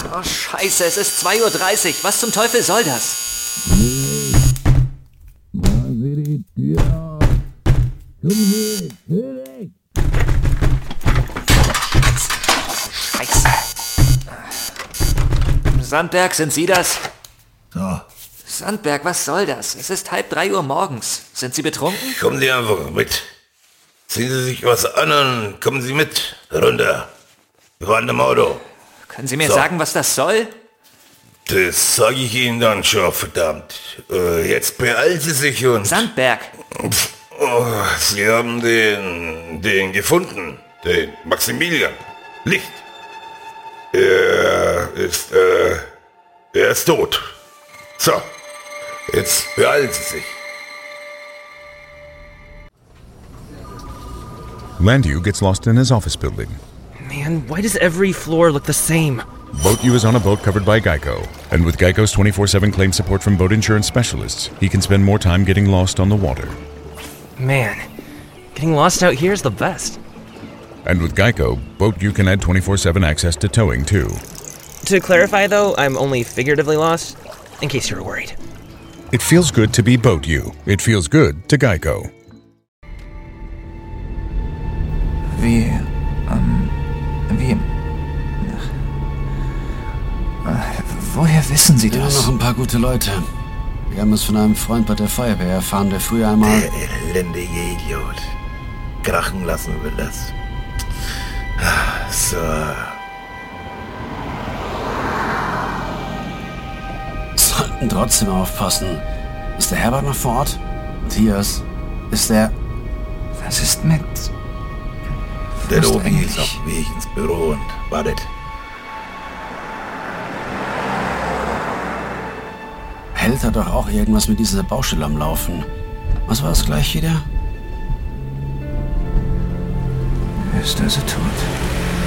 Oh, Scheiße, es ist 2:30 Uhr. Was zum Teufel soll das? Scheiße. Sandberg, sind Sie das? So. Sandberg, was soll das? Es ist 2:30 Uhr morgens. Sind Sie betrunken? Kommen Sie einfach mit. Ziehen Sie sich was an und kommen Sie mit. Runter. Wir fahren im Auto. Können Sie mir sagen, was das soll? Das sage ich Ihnen dann schon, verdammt. Jetzt beeilen Sie sich und... Sandberg! Oh, Sie haben den gefunden. Den Maximilian. Licht. Er ist tot. So. Jetzt beeilen Sie sich. Landu gets lost in his office building. Man, why does every floor look the same? Boat U is on a boat covered by Geico. And with Geico's 24/7 claim support from boat insurance specialists, he can spend more time getting lost on the water. Man, getting lost out here is the best. And with Geico, Boat U can add 24/7 access to towing too. To clarify though, I'm only figuratively lost, in case you were worried. It feels good to be Boat U. It feels good to Geico. Woher wissen Sie das? Ja, noch ein paar gute Leute. Wir haben es von einem Freund bei der Feuerwehr erfahren, der früher einmal... Der elendige Idiot. Krachen lassen will das. So. Sollten trotzdem aufpassen. Ist der Herbert noch vor Ort? Matthias? Ist der... Was ist mit... Der Wo ist Obi ist eigentlich- auf dem Weg ins Büro und wartet. Held hat doch auch irgendwas mit dieser Baustelle am Laufen. Was war das gleich wieder? Er ist also tot.